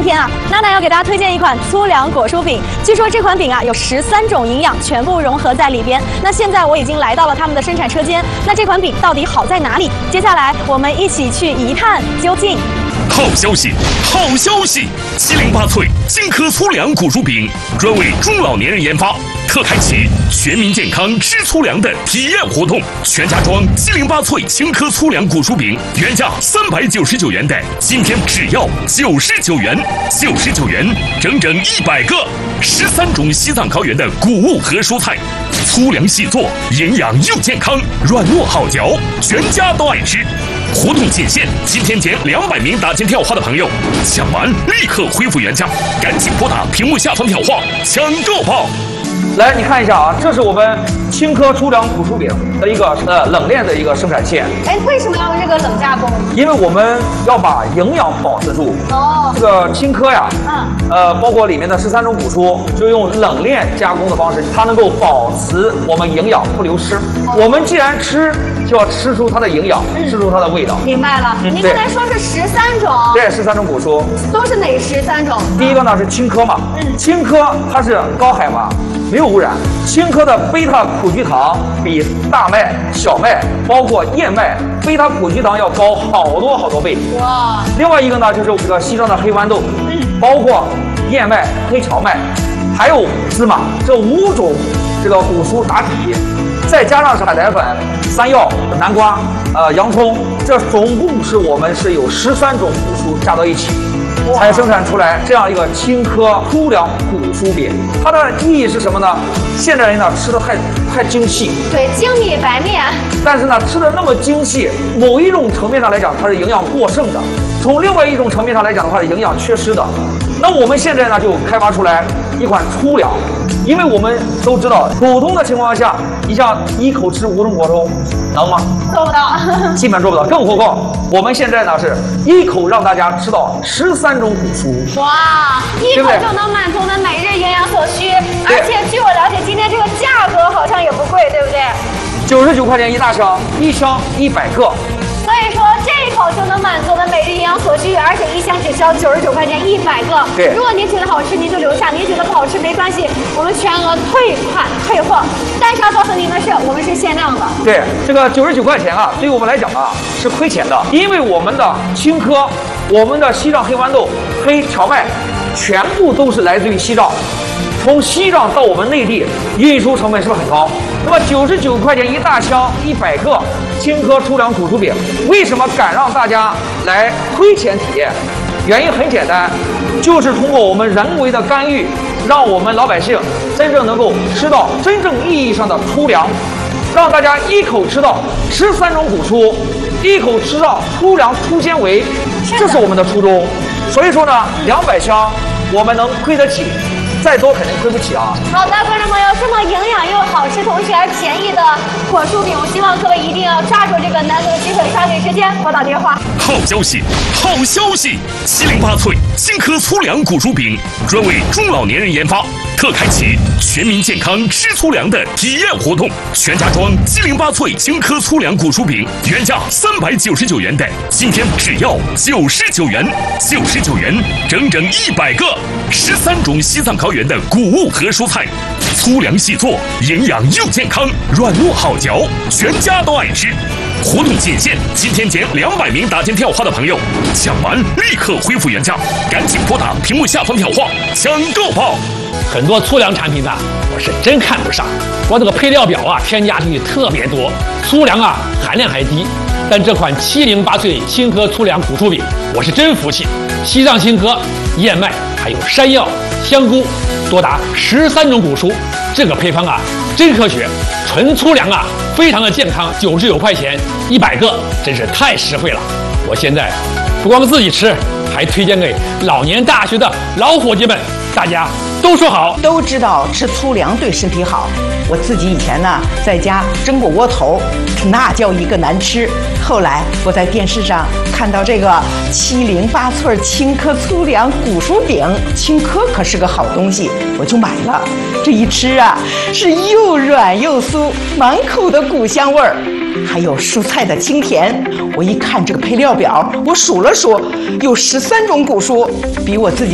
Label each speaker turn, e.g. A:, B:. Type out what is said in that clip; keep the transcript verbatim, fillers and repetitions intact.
A: 天啊，娜娜要给大家推荐一款粗粮果蔬饼。据说这款饼啊有十三种营养全部融合在里边。那现在我已经来到了他们的生产车间，那这款饼到底好在哪里？接下来我们一起去一探究竟。
B: 好消息，好消息！七零八脆金科粗粮果蔬饼专为中老年人研发，特开启全民健康吃粗粮的体验活动。全家装七零八脆金科粗粮果蔬饼，原价三百九十九元的，今天只要九十九元，九十九元整整一百个，十三种西藏高原的谷物和蔬菜，粗粮细做，营养又健康，软糯好嚼，全家都爱吃。 活动仅限今天前两百名打进跳话的朋友，抢完立刻恢复原价，赶紧拨打屏幕下方跳话抢购吧！
C: 来，你看一下啊，这是我们青稞粗粮果蔬饼的一个呃冷链的一个生产线。
A: 哎，为什么要用这个冷加工？
C: 因为我们要把营养保持住。哦。这个青稞呀，嗯，呃，包括里面的十三种果蔬，就用冷链加工的方式，它能够保持我们营养不流失。哦、我们既然吃，就要吃出它的营养，嗯、吃出它的味道。
A: 明白了。您刚才说是十三种。
C: 对，十三种果蔬。
A: 都是哪十三种？
C: 第一个呢是青稞嘛，嗯，青稞它是高海拔。 没有污染，青稞的贝塔苦菊糖比大麦、小麦，包括燕麦，贝塔苦菊糖要高好多好多倍。哇！另外一个呢，就是这个西藏的黑豌豆，嗯，包括燕麦、黑荞麦，还有芝麻，这五种这个果蔬打底，再加上是海苔粉、山药、南瓜、呃洋葱，这总共是我们是有十三种果蔬加到一起。 才生产出来这样一个青稞粗粮果蔬饼，它的意义是什么呢？现代人呢吃的太太精细，
A: 对，精米白面。
C: 但是呢，吃的那么精细，某一种层面上来讲，它是营养过剩的；从另外一种层面上来讲的话，是营养缺失的。那我们现在呢，就开发出来一款粗粮，因为我们都知道，普通的情况下，你像一口吃五种果蔬，能吗？
A: 做不到，
C: 基本做不到。更何况我们现在呢，是一口让大家吃到十三种果蔬。
A: 哇，一口就能满足我们每日营养所需，而且据我了解，今天这个价格好像也不贵，对不对？
C: 九十九块钱一大箱，一箱一百个。
A: 所以说这一口就能满足我们每日营养所需，而且一箱只需要九十九块钱一百个。
C: 对，
A: 如果您觉得好吃，您就留下；您觉得不好吃，没关系，我们全额退款退货。但是要告诉您的是，我们是限量的。
C: 对，这个九十九块钱啊，对于我们来讲啊是亏钱的，因为我们的青稞、我们的西藏黑豌豆、黑荞麦，全部都是来自于西藏。 从西藏到我们内地，运输成本是不是很高？那么九十九块钱一大箱，一百个青稞粗粮果蔬饼，为什么敢让大家来亏钱体验？原因很简单，就是通过我们人为的干预，让我们老百姓真正能够吃到真正意义上的粗粮，让大家一口吃到十三种果蔬，一口吃到粗粮粗纤维，这是我们的初衷。所以说呢，两百箱我们能亏得起。 再多肯定亏不起啊！
A: 好的，观众朋友，这么营养又好吃，同时还便宜的果蔬饼，我希望各位一定要抓住这个难得的机会，抓紧时间拨打电话。
B: 好消息，好消息！七零八脆金科粗粮果蔬饼专为中老年人研发，特开启全民健康吃粗粮的体验活动。全家装七零八脆金科粗粮果蔬饼，原价三百九十九元的，今天只要九十九元，九十九元整整一百个，十三种西藏高原 的谷物和蔬菜，粗粮细做，营养又健康，软糯好嚼，全家都爱吃。活动仅限今天前两百名打进跳话的朋友，抢完立刻恢复原价，赶紧拨打屏幕下方跳话抢购吧！
D: 很多粗粮产品呢，我是真看不上，光这个配料表啊，添加进去特别多，粗粮啊含量还低。但这款七零八脆青稞粗粮果蔬饼，我是真服气，西藏青稞、燕麦还有山药、香菇。 多达十三种果蔬，这个配方啊，真科学，纯粗粮啊，非常的健康。九十九块钱一百个，真是太实惠了。我现在不光自己吃，还推荐给老年大学的老伙计们，大家都说好。
E: 都知道吃粗粮对身体好，我自己以前呢在家蒸过窝头，那叫一个难吃。后来我在电视上看到这个七零八脆青稞粗粮果蔬饼，青稞可是个好东西，我就买了。这一吃啊，是又软又酥，满口的谷香味儿，还有蔬菜的清甜。我一看这个配料表，我数了数，有十三种果蔬，比我自己